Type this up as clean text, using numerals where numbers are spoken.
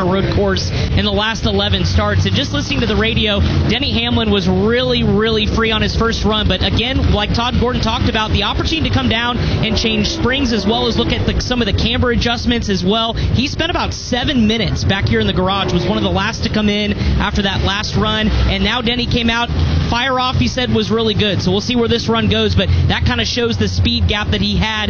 Carolina road course in the last 11 starts. And just listening to the radio, Denny Hamlin was really, really free on his first run. But again, like Todd Gordon talked about, the opportunity to come down and change springs as well as look at some of the camber adjustments as well. He spent about 7 minutes back here in the garage, was one of the last to come in after that last run. And now Denny came out. Fire off, he said, was really good. So we'll see where this run goes. But that kind of shows the speed gap that he had